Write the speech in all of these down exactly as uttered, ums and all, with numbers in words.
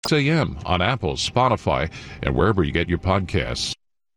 a.m. on Apple, Spotify, and wherever you get your podcasts.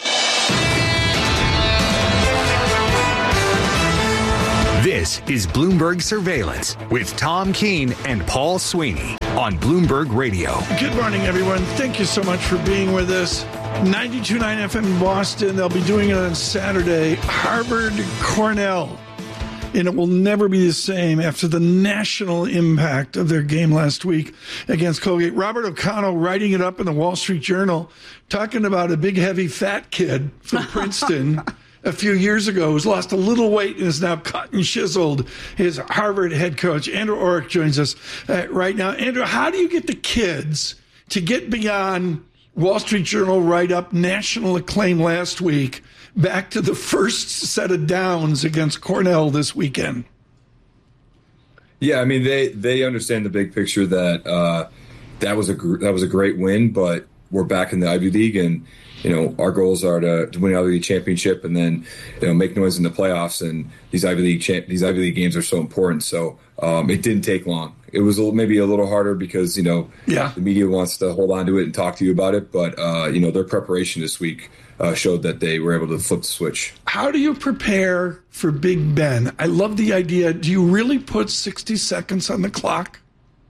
This is Bloomberg Surveillance with Tom Keene and Paul Sweeney on Bloomberg Radio. Good morning, everyone. Thank you so much for being with us. ninety-two point nine F M in Boston. They'll be doing it on Saturday. Harvard, Cornell. And it will never be the same after the national impact of their game last week against Colgate. Robert O'Connell writing it up in the Wall Street Journal, talking about a big, heavy, fat kid from Princeton a few years ago who's lost a little weight and is now cut and chiseled. His Harvard head coach, Andrew Orrick, joins us uh, right now. Andrew, how do you get the kids to get beyond Wall Street Journal write-up, national acclaim last week, back to the first set of downs against Cornell this weekend? Yeah, I mean, they, they understand the big picture that uh, that was a gr- that was a great win, but we're back in the Ivy League, and you know our goals are to, to win the Ivy League championship and then you know make noise in the playoffs. And these Ivy League cha- these Ivy League games are so important. So um, it didn't take long. It was a little, maybe a little harder because you know yeah. the media wants to hold on to it and talk to you about it, but uh, you know their preparation this week uh, showed that they were able to flip the switch. How do you prepare for Big Ben? I love the idea. Do you really put sixty seconds on the clock?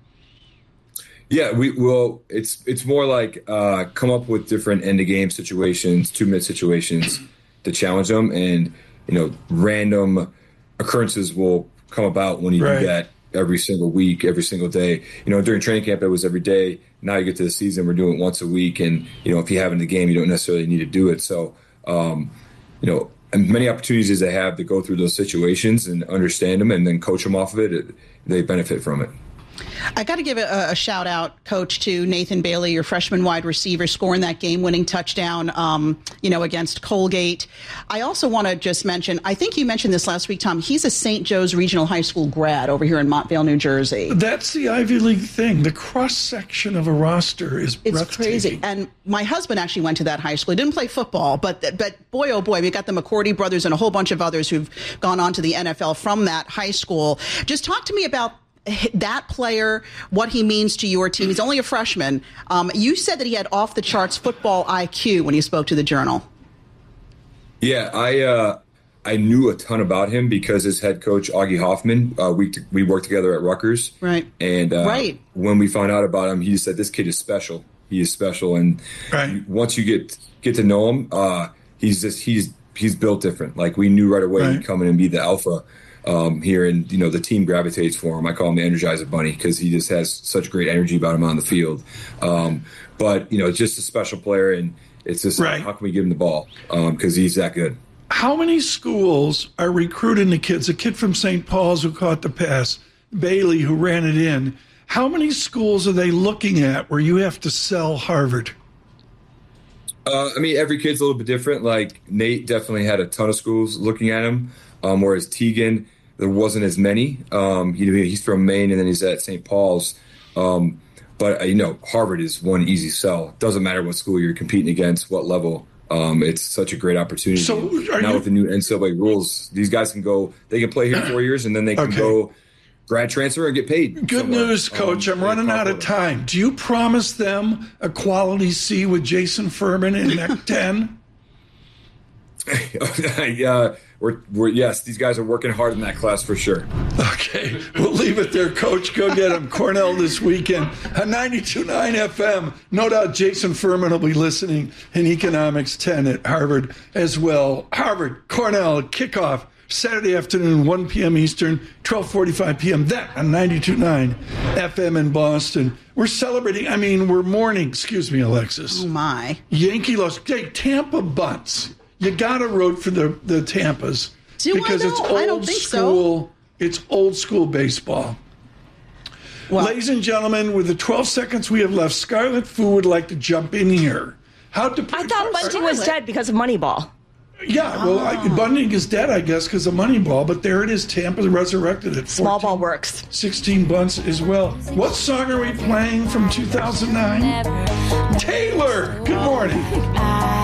Yeah, we will. It's it's more like uh, come up with different end of game situations, two minute situations to challenge them, and you know, random occurrences will come about when you right. do that every single week, every single day. You know, during training camp it was every day. Now you get to the season, we're doing it once a week, and you know, if you have in the game, you don't necessarily need to do it. So, um, you know, and many opportunities they have to go through those situations and understand them, and then coach them off of it. it they benefit from it. I got to give a, a shout out, Coach, to Nathan Bailey, your freshman wide receiver, scoring that game-winning touchdown, um, you know, against Colgate. I also want to just mention, I think you mentioned this last week, Tom. He's a Saint Joe's Regional High School grad over here in Montvale, New Jersey. That's the Ivy League thing. The cross-section of a roster is it's breathtaking. crazy. And my husband actually went to that high school. He didn't play football, but but boy, oh boy, we got the McCourty brothers and a whole bunch of others who've gone on to the N F L from that high school. Just talk to me about that player, what he means to your team. He's only a freshman. Um, you said that he had off-the-charts football I Q when you spoke to the Journal. Yeah, I uh, I knew a ton about him because his head coach, Augie Hoffman, uh, we we worked together at Rutgers. Right. And uh, right. when we found out about him, he said, this kid is special. He is special. And right. once you get get to know him, uh, he's just he's he's built different. Like, we knew right away right. he'd come in and be the alpha. Um, here, and you know the team gravitates for him. I call him the Energizer Bunny because he just has such great energy about him on the field. Um, but you know, just a special player, and it's just right. how can we give him the ball because um, he's that good. How many schools are recruiting the kids? A kid from Saint Paul's who caught the pass, Bailey who ran it in. How many schools are they looking at where you have to sell Harvard? Uh, I mean, every kid's a little bit different. Like Nate definitely had a ton of schools looking at him. Um, whereas Tegan, there wasn't as many. Um, he, he's from Maine, and then he's at Saint Paul's. Um, but, uh, you know, Harvard is one easy sell. Doesn't matter what school you're competing against, what level. Um, it's such a great opportunity. So now you... with the new N C double A rules, these guys can go – they can play here four years, and then they can okay. go grad transfer and get paid. Good somewhere. news, Coach. Um, I'm running out of time. Do you promise them a quality C with Jason Furman in N E C ten? uh, we're, we're yes, these guys are working hard in that class for sure. Okay, we'll leave it there, Coach. Go get them. Cornell this weekend on ninety-two point nine F M. No doubt Jason Furman will be listening in Economics ten at Harvard as well. Harvard, Cornell, kickoff Saturday afternoon, one p.m. Eastern, twelve forty-five p.m. That on ninety-two point nine F M in Boston. We're celebrating, I mean, we're mourning, excuse me, Alexis. Oh, my. Yankee lost. Hey, Tampa Butts. You got to root for the, the Tampas. Do because I it's know? old I don't think school. So. It's old school baseball. Well, ladies and gentlemen, with the twelve seconds we have left, Scarlet Fu would like to jump in here. How to? I thought Bunting was dead because of Moneyball. Yeah, well, I, Bunting is dead, I guess, because of Moneyball. But there it is. Tampa resurrected it. Small ball works. sixteen bunts as well. What song are we playing from two thousand nine? Taylor. Good morning.